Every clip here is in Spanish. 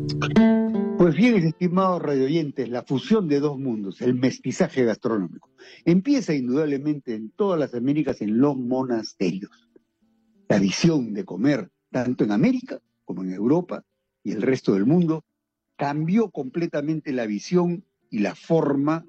Pues bien, estimados radioyentes, la fusión de dos mundos, el mestizaje gastronómico, empieza indudablemente en todas las Américas en los monasterios. La visión de comer, tanto en América como en Europa y el resto del mundo, cambió completamente la visión y la forma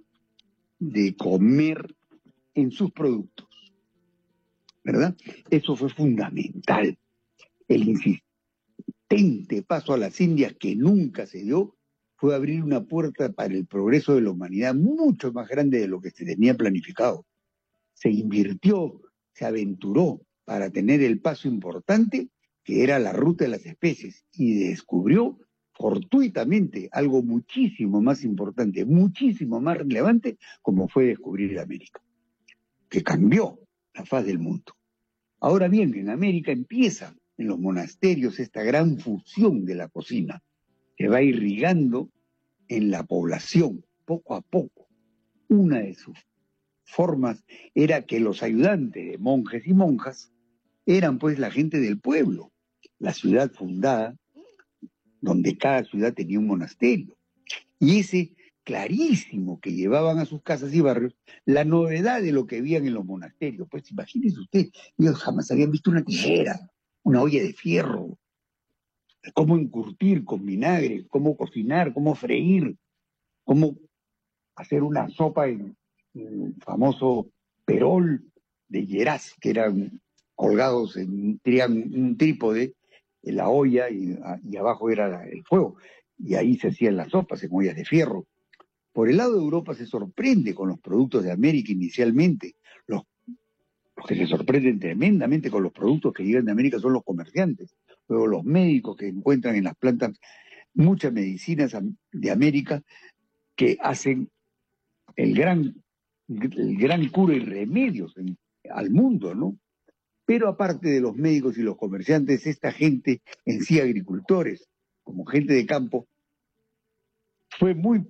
de comer en sus productos, ¿verdad? Eso fue fundamental. El insistente paso a las Indias que nunca se dio fue abrir una puerta para el progreso de la humanidad mucho más grande de lo que se tenía planificado. Se invirtió, se aventuró para tener el paso importante que era la ruta de las especies y descubrió fortuitamente algo muchísimo más importante, muchísimo más relevante, como fue descubrir América, que cambió la faz del mundo. Ahora bien, en América empieza en los monasterios esta gran fusión de la cocina, que va irrigando en la población poco a poco. Una de sus formas era que los ayudantes de monjes y monjas eran pues la gente del pueblo, la ciudad fundada, donde cada ciudad tenía un monasterio. Y ese clarísimo que llevaban a sus casas y barrios la novedad de lo que veían en los monasterios. Pues imagínense usted, ellos jamás habían visto una tijera, una olla de fierro, cómo encurtir con vinagre, cómo cocinar, cómo freír, cómo hacer una sopa en el famoso perol de Lleras, que eran colgados en un trípode en la olla y abajo era el fuego. Y ahí se hacían las sopas en ollas de fierro. Por el lado de Europa se sorprende con los productos de América inicialmente. Los que se sorprenden tremendamente con los productos que llegan de América son los comerciantes. Luego los médicos que encuentran en las plantas muchas medicinas de América que hacen el gran cura y remedios al mundo, ¿no? Pero aparte de los médicos y los comerciantes, esta gente en sí, agricultores, como gente de campo, fue muy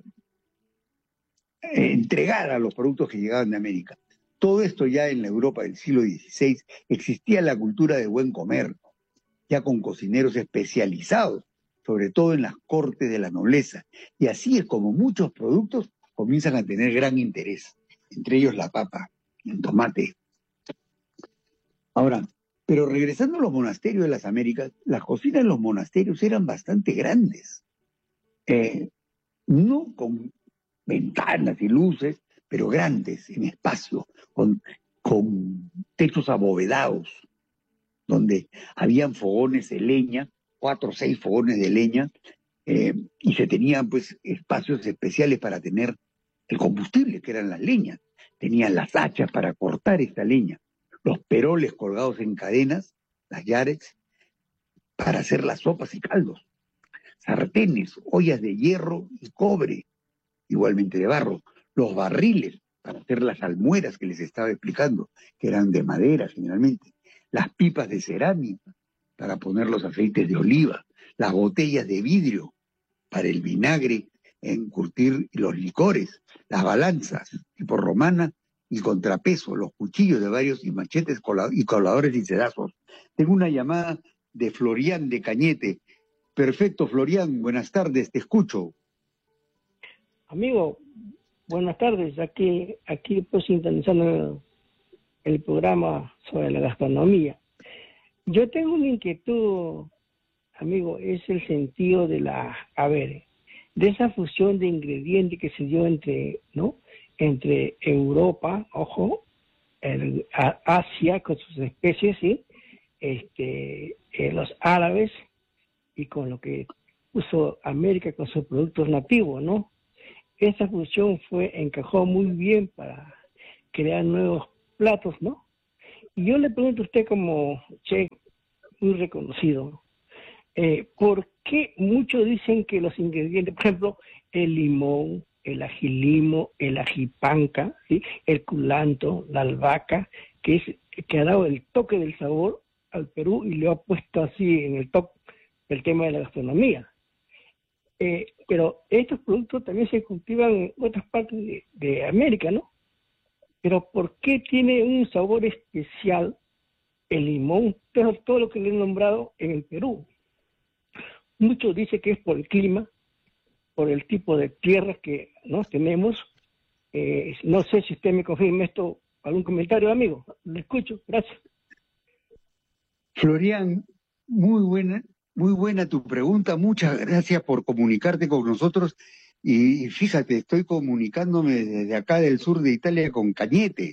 entregada a los productos que llegaban de América. Todo esto ya en la Europa del siglo XVI existía la cultura de buen comer, ya con cocineros especializados, sobre todo en las cortes de la nobleza. Y así es como muchos productos comienzan a tener gran interés, entre ellos la papa, el tomate. Ahora, pero regresando a los monasterios de las Américas, las cocinas en los monasterios eran bastante grandes, no con ventanas y luces, pero grandes en espacio, con techos abovedados, donde habían fogones de leña, 4 o 6 fogones de leña, y se tenían pues espacios especiales para tener el combustible, que eran las leñas. Tenían las hachas para cortar esta leña, los peroles colgados en cadenas, las llares, para hacer las sopas y caldos, sartenes, ollas de hierro y cobre, igualmente de barro, los barriles para hacer las almueras que les estaba explicando, que eran de madera generalmente, las pipas de cerámica para poner los aceites de oliva, las botellas de vidrio para el vinagre, encurtir los licores, las balanzas tipo romana y contrapeso, los cuchillos de varios y machetes y coladores y sedazos. Tengo una llamada de Florian de Cañete. Perfecto, Florian, buenas tardes, te escucho. Amigo, buenas tardes. Aquí pues sintonizando el programa sobre la gastronomía. Yo tengo una inquietud, amigo, es el sentido de de esa fusión de ingredientes que se dio entre Europa, ojo, Asia con sus especies, ¿sí? Los árabes y con lo que puso América con sus productos nativos, ¿no? Esa fusión encajó muy bien para crear nuevos platos, ¿no? Y yo le pregunto a usted como chef muy reconocido, ¿por qué muchos dicen que los ingredientes, por ejemplo, el limón, el ajilimo, el ajipanca, ¿sí? El culanto, la albahaca, que ha dado el toque del sabor al Perú y lo ha puesto así en el top del tema de la gastronomía? Pero estos productos también se cultivan en otras partes de América, ¿no? Pero ¿por qué tiene un sabor especial el limón, todo lo que le he nombrado en el Perú? Muchos dicen que es por el clima, por el tipo de tierra que no tenemos. No sé si usted me confirma esto, algún comentario, amigo. Lo escucho, gracias. Florian, muy buena tu pregunta. Muchas gracias por comunicarte con nosotros. Y fíjate, estoy comunicándome desde acá del sur de Italia con Cañete.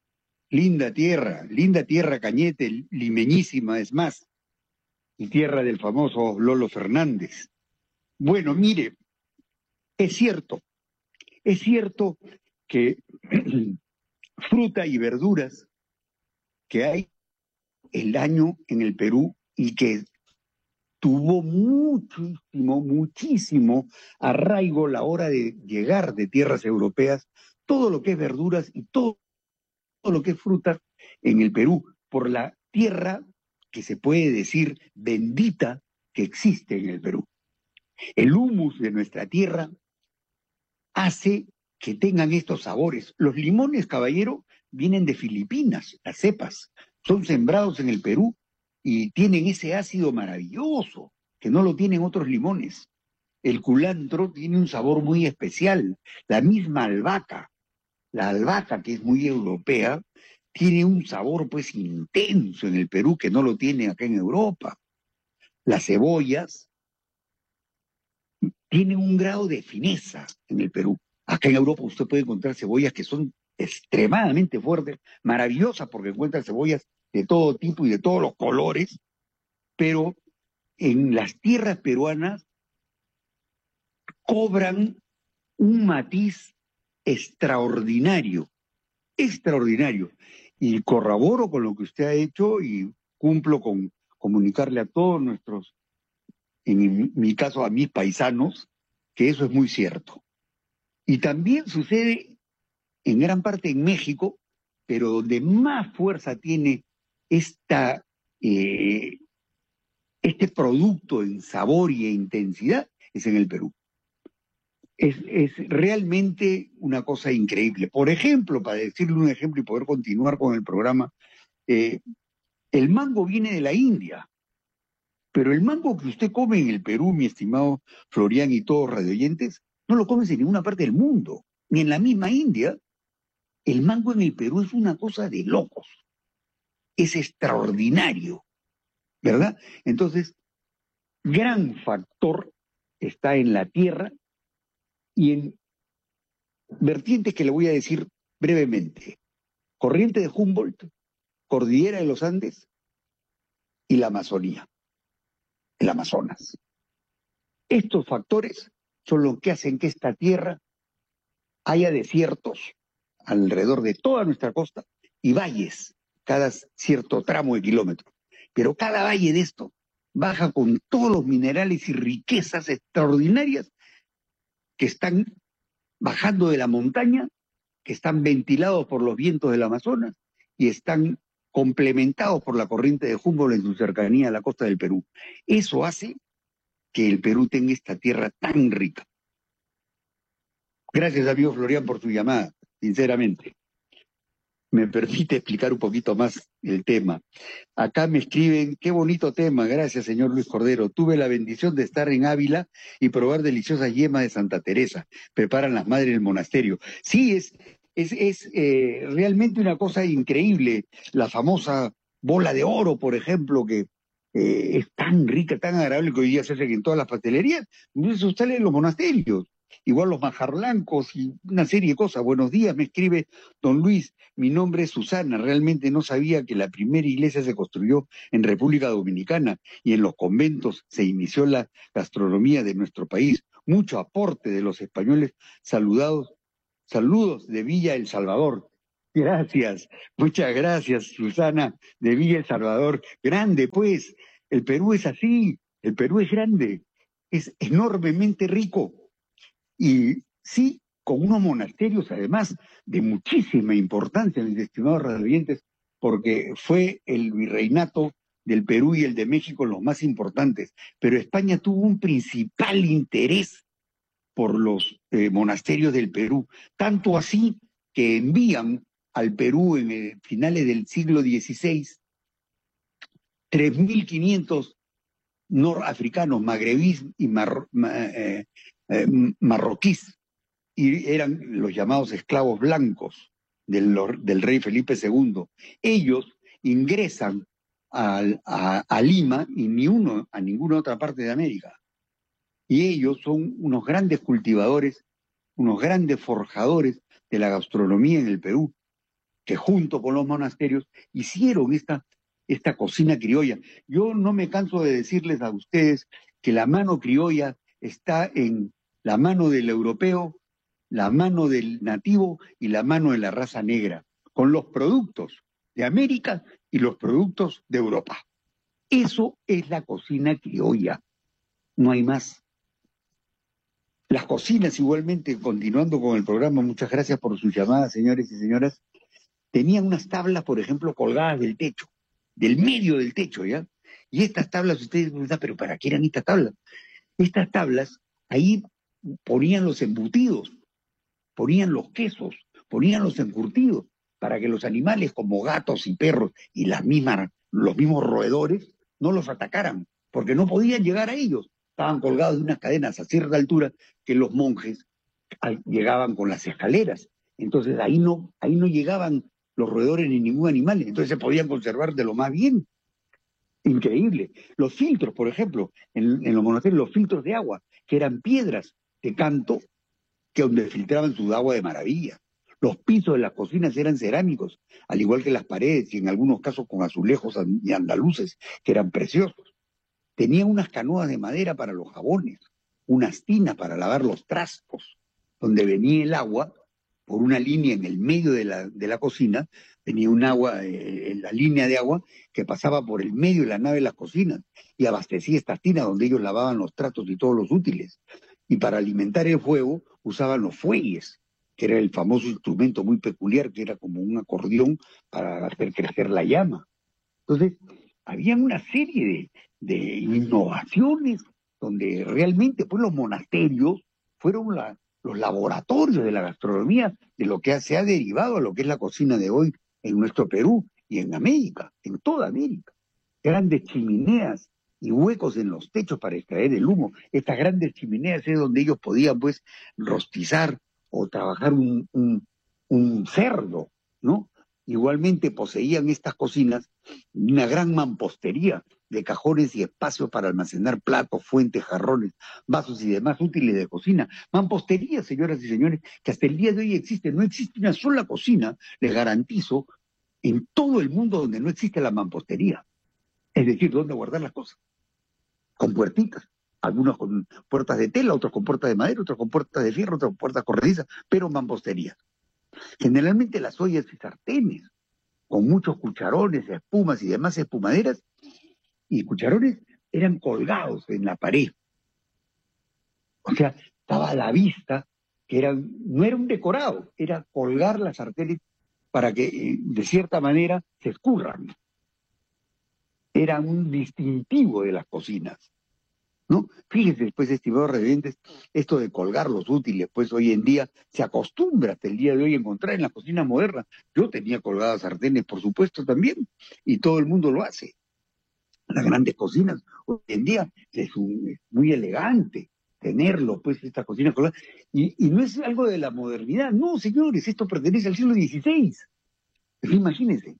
Linda tierra Cañete, limeñísima es más, y tierra del famoso Lolo Fernández. Bueno, mire, es cierto que fruta y verduras que hay el año en el Perú y que tuvo muchísimo arraigo la hora de llegar de tierras europeas, todo lo que es verduras y todo lo que es fruta en el Perú, por la tierra que se puede decir bendita que existe en el Perú. El humus de nuestra tierra hace que tengan estos sabores. Los limones, caballero, vienen de Filipinas, las cepas, son sembrados en el Perú y tienen ese ácido maravilloso que no lo tienen otros limones. El culantro tiene un sabor muy especial, la misma albahaca, la albahaca que es muy europea, tiene un sabor pues intenso en el Perú que no lo tiene acá en Europa. Las cebollas tienen un grado de fineza en el Perú. Acá en Europa usted puede encontrar cebollas que son extremadamente fuertes, maravillosas porque encuentra cebollas de todo tipo y de todos los colores, pero en las tierras peruanas cobran un matiz extraordinario, extraordinario. Y corroboro con lo que usted ha hecho y cumplo con comunicarle a todos nuestros, en mi caso a mis paisanos, que eso es muy cierto. Y también sucede en gran parte en México, pero donde más fuerza tiene esta, eh, este producto en sabor y en intensidad es en el Perú. Es realmente una cosa increíble. Por ejemplo, para decirle un ejemplo y poder continuar con el programa, eh, el mango viene de la India, pero el mango que usted come en el Perú, mi estimado Florian y todos radioyentes, no lo comes en ninguna parte del mundo, ni en la misma India. El mango en el Perú es una cosa de locos, es extraordinario, ¿verdad? Entonces, gran factor está en la tierra y en vertientes que le voy a decir brevemente. Corriente de Humboldt, Cordillera de los Andes y la Amazonía, el Amazonas. Estos factores son los que hacen que esta tierra haya desiertos alrededor de toda nuestra costa y valles cada cierto tramo de kilómetro. Pero cada valle de esto baja con todos los minerales y riquezas extraordinarias que están bajando de la montaña, que están ventilados por los vientos del Amazonas y están complementados por la corriente de Humboldt en su cercanía a la costa del Perú. Eso hace que el Perú tenga esta tierra tan rica. Gracias, amigo Florian, por tu llamada, sinceramente. Me permite explicar un poquito más el tema. Acá me escriben, qué bonito tema, gracias señor Luis Cordero. Tuve la bendición de estar en Ávila y probar deliciosas yemas de Santa Teresa. Preparan las madres del monasterio. Sí, es realmente una cosa increíble. La famosa bola de oro, por ejemplo, que es tan rica, tan agradable que hoy día se hace en todas las pastelerías. Eso sale en los monasterios. Igual los manjar blancos y una serie de cosas. Buenos días, me escribe don Luis. Mi nombre es Susana, realmente no sabía que la primera iglesia se construyó en República Dominicana y en los conventos se inició la gastronomía de nuestro país. Mucho aporte de los españoles. Saludos de Villa El Salvador. Gracias, muchas gracias, Susana, de Villa El Salvador. Grande, pues, el Perú es así, el Perú es grande, es enormemente rico. Y sí, con unos monasterios además de muchísima importancia, mis estimados radioyentes, porque fue el virreinato del Perú y el de México los más importantes, pero España tuvo un principal interés por los monasterios del Perú, tanto así que envían al Perú en finales del siglo XVI 3.500 norafricanos, magrebíes y marroquíes, y eran los llamados esclavos blancos del rey Felipe II. Ellos ingresan a Lima y ni uno a ninguna otra parte de América. Y ellos son unos grandes cultivadores, unos grandes forjadores de la gastronomía en el Perú, que junto con los monasterios hicieron esta cocina criolla. Yo no me canso de decirles a ustedes que la mano criolla está en la mano del europeo, la mano del nativo y la mano de la raza negra, con los productos de América y los productos de Europa. Eso es la cocina criolla, no hay más. Las cocinas igualmente, continuando con el programa, muchas gracias por sus llamadas, señores y señoras, tenían unas tablas, por ejemplo, colgadas del techo, del medio del techo, ¿ya? Y estas tablas, ustedes preguntan, ¿pero para qué eran estas tablas? Estas tablas, ahí ponían los embutidos, ponían los quesos, ponían los encurtidos, para que los animales como gatos y perros y los mismos roedores no los atacaran, porque no podían llegar a ellos. Estaban colgados de unas cadenas a cierta altura que los monjes llegaban con las escaleras. Entonces ahí no llegaban los roedores ni ningún animal, entonces se podían conservar de lo más bien. Increíble. Los filtros, por ejemplo, en los monasterios, los filtros de agua, que eran piedras de canto, que donde filtraban su agua de maravilla. Los pisos de las cocinas eran cerámicos, al igual que las paredes, y en algunos casos con azulejos y andaluces, que eran preciosos. Tenían unas canoas de madera para los jabones, unas tinas para lavar los trastos, donde venía el agua por una línea en el medio de la cocina, tenía un agua, la línea de agua que pasaba por el medio de la nave de las cocinas y abastecía estas tinas donde ellos lavaban los trastos y todos los útiles. Y para alimentar el fuego usaban los fuelles, que era el famoso instrumento muy peculiar, que era como un acordeón para hacer crecer la llama. Entonces, había una serie de innovaciones donde realmente pues, los monasterios fueron los laboratorios de la gastronomía, de lo que se ha derivado a lo que es la cocina de hoy en nuestro Perú y en América, en toda América. Grandes chimeneas y huecos en los techos para extraer el humo. Estas grandes chimeneas es donde ellos podían pues rostizar o trabajar un cerdo, ¿no? Igualmente poseían estas cocinas una gran mampostería de cajones y espacios para almacenar platos, fuentes, jarrones, vasos y demás útiles de cocina. Mampostería, señoras y señores, que hasta el día de hoy existe. No existe una sola cocina, les garantizo, en todo el mundo donde no existe la mampostería. Es decir, donde guardar las cosas. Con puertitas. Algunos con puertas de tela, otros con puertas de madera, otros con puertas de fierro, otros con puertas corredizas, pero mampostería. Generalmente las ollas y sartenes, con muchos cucharones, espumas y demás espumaderas, y cucharones eran colgados en la pared. O sea, estaba a la vista que no era un decorado, era colgar las sartenes para que de cierta manera se escurran. Era un distintivo de las cocinas, ¿no? Fíjense, pues, estimados residentes, esto de colgar los útiles, pues hoy en día se acostumbra hasta el día de hoy a encontrar en las cocinas modernas. Yo tenía colgadas sartenes, por supuesto, también, y todo el mundo lo hace. Las grandes cocinas, hoy en día es muy elegante tenerlo, pues, estas cocinas colgadas. Y no es algo de la modernidad, no, señores, esto pertenece al siglo XVI. Imagínense,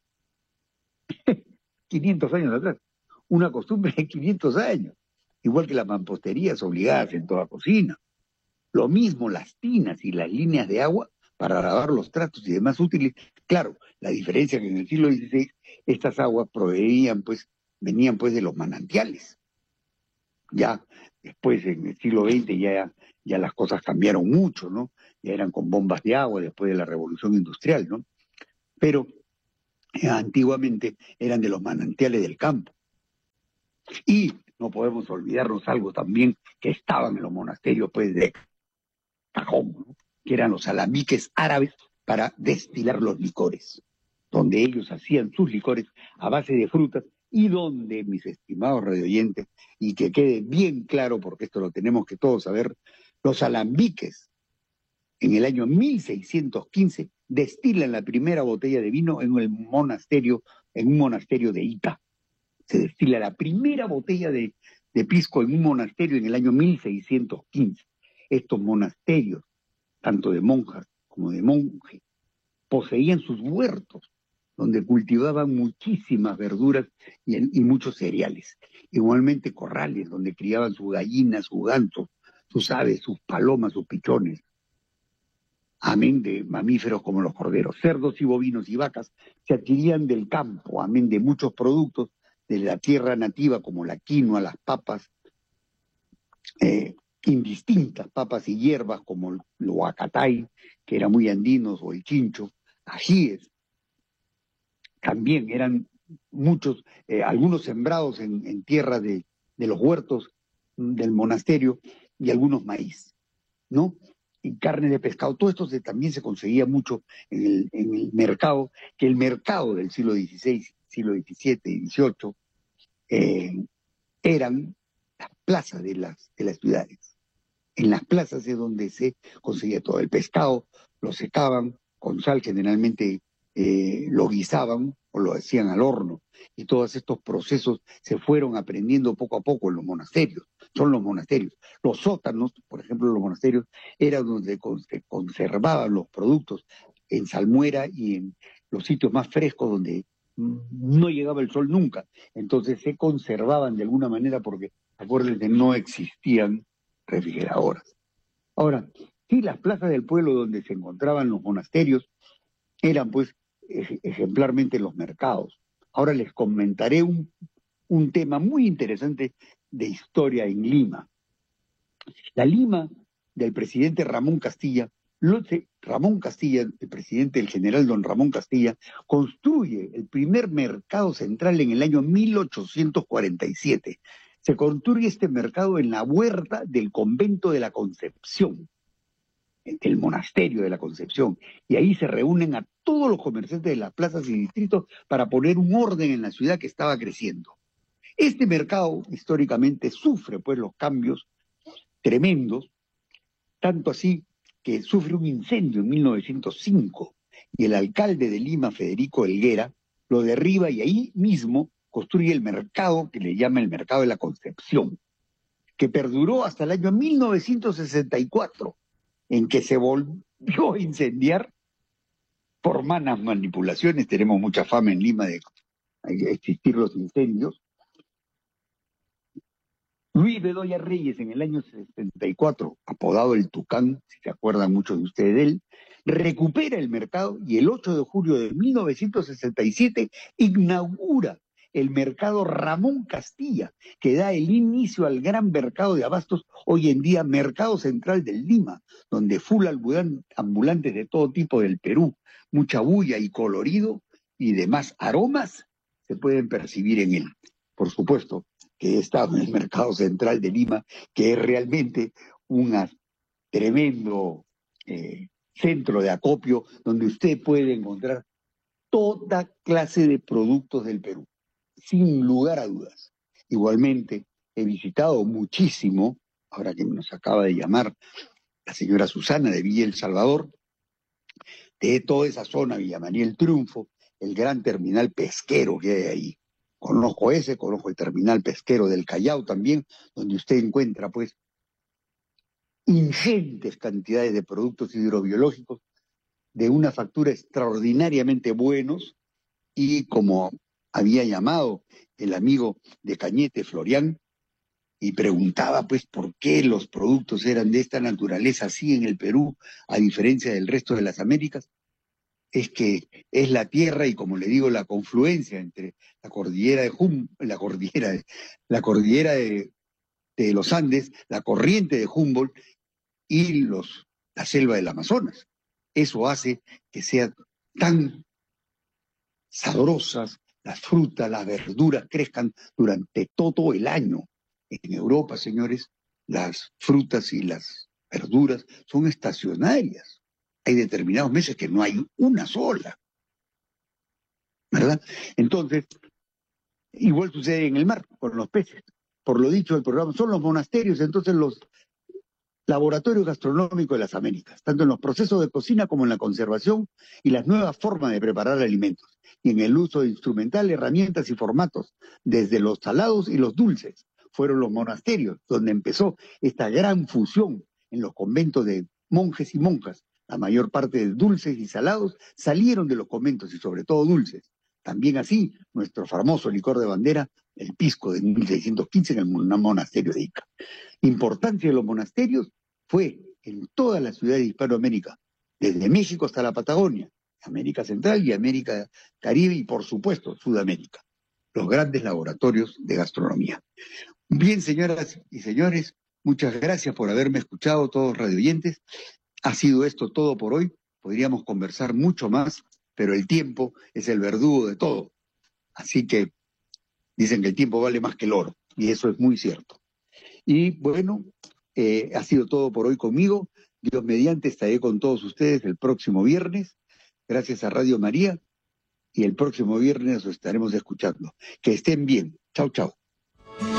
500 años atrás, una costumbre de 500 años. Igual que las mamposterías obligadas en toda cocina. Lo mismo las tinas y las líneas de agua para lavar los tratos y demás útiles. Claro, la diferencia es que en el siglo XVI estas aguas venían pues de los manantiales. Ya después en el siglo XX ya las cosas cambiaron mucho, ¿no? Ya eran con bombas de agua después de la revolución industrial, ¿no? Pero antiguamente eran de los manantiales del campo. Y no podemos olvidarnos algo también que estaban en los monasterios pues de cajón, ¿no? Que eran los alambiques árabes para destilar los licores, donde ellos hacían sus licores a base de frutas y donde, mis estimados radioyentes, y que quede bien claro, porque esto lo tenemos que todos saber, los alambiques en el año 1615 destilan la primera botella de vino en un monasterio de Ica. Se destila la primera botella de de pisco en un monasterio en el año 1615. Estos monasterios, tanto de monjas como de monjes, poseían sus huertos, donde cultivaban muchísimas verduras y muchos cereales. Igualmente corrales, donde criaban sus gallinas, sus gansos, sus aves, sus palomas, sus pichones. Amén de mamíferos como los corderos. Cerdos y bovinos y vacas se adquirían del campo, amén de muchos productos de la tierra nativa como la quinoa, las papas, indistintas papas y hierbas como el huacatay, que eran muy andinos, o el chincho, ajíes. También eran muchos, algunos sembrados en tierra de los huertos del monasterio, y algunos maíz, ¿no? Y carne de pescado. Todo esto también se conseguía mucho en el mercado, que el mercado del siglo XVI, siglo XVII y XVIII eran las plazas de las ciudades. En las plazas es donde se conseguía todo. El pescado lo secaban con sal, generalmente lo guisaban o lo hacían al horno. Y todos estos procesos se fueron aprendiendo poco a poco en los monasterios. Son los monasterios. Los sótanos, por ejemplo, los monasterios, eran donde se conservaban los productos en salmuera y en los sitios más frescos donde no llegaba el sol nunca. Entonces se conservaban de alguna manera porque, acuérdense, no existían refrigeradoras. Ahora, sí, las plazas del pueblo donde se encontraban los monasterios eran pues ejemplarmente los mercados. Ahora les comentaré un tema muy interesante de historia en Lima. La Lima del presidente Ramón Castilla, el presidente, el general don Ramón Castilla, construye el primer mercado central en el año 1847. Se construye este mercado en la huerta del convento de la Concepción, del monasterio de la Concepción, y ahí se reúnen a todos los comerciantes de las plazas y distritos para poner un orden en la ciudad que estaba creciendo. Este mercado históricamente sufre pues los cambios tremendos, tanto así que sufre un incendio en 1905 y el alcalde de Lima, Federico Helguera, lo derriba y ahí mismo construye el mercado que le llama el Mercado de la Concepción, que perduró hasta el año 1964, en que se volvió a incendiar por malas manipulaciones. Tenemos mucha fama en Lima de existir los incendios. Luis Bedoya Reyes, en el año 64, apodado el Tucán, si se acuerdan muchos de ustedes de él, recupera el mercado y el 8 de julio de 1967 inaugura el mercado Ramón Castilla, que da el inicio al gran mercado de abastos, hoy en día Mercado Central del Lima, donde full ambulantes de todo tipo del Perú, mucha bulla y colorido y demás aromas se pueden percibir en él. Por supuesto que está en el Mercado Central de Lima, que es realmente un tremendo centro de acopio donde usted puede encontrar toda clase de productos del Perú, sin lugar a dudas. Igualmente, he visitado muchísimo, ahora que nos acaba de llamar la señora Susana de Villa El Salvador, de toda esa zona, Villa María Triunfo, el gran terminal pesquero que hay ahí. Conozco el terminal pesquero del Callao también, donde usted encuentra pues ingentes cantidades de productos hidrobiológicos de una factura extraordinariamente buenos, y como había llamado el amigo de Cañete, Florián, y preguntaba pues por qué los productos eran de esta naturaleza así en el Perú, a diferencia del resto de las Américas, es que es la tierra y, como le digo, la confluencia entre la cordillera de los Andes, la corriente de Humboldt y la selva del Amazonas. Eso hace que sean tan sabrosas las frutas, las verduras, crezcan durante todo el año. En Europa, señores, las frutas y las verduras son estacionarias. Hay determinados meses que no hay una sola, ¿verdad? Entonces, igual sucede en el mar, con los peces. Por lo dicho del programa, son los monasterios, entonces los laboratorios gastronómicos de las Américas, tanto en los procesos de cocina como en la conservación y las nuevas formas de preparar alimentos, y en el uso de instrumental, herramientas y formatos, desde los salados y los dulces, fueron los monasterios, donde empezó esta gran fusión en los conventos de monjes y monjas. La mayor parte de dulces y salados salieron de los conventos y sobre todo dulces. También así, nuestro famoso licor de bandera, el pisco de 1615 en el monasterio de Ica. Importancia de los monasterios fue en todas las ciudades de Hispanoamérica, desde México hasta la Patagonia, América Central y América Caribe y, por supuesto, Sudamérica. Los grandes laboratorios de gastronomía. Bien, señoras y señores, muchas gracias por haberme escuchado, todos radioyentes. Ha sido esto todo por hoy. Podríamos conversar mucho más, pero el tiempo es el verdugo de todo. Así que dicen que el tiempo vale más que el oro, y eso es muy cierto. Y bueno, ha sido todo por hoy conmigo. Dios mediante, estaré con todos ustedes el próximo viernes, gracias a Radio María, y el próximo viernes los estaremos escuchando. Que estén bien. Chau, chau.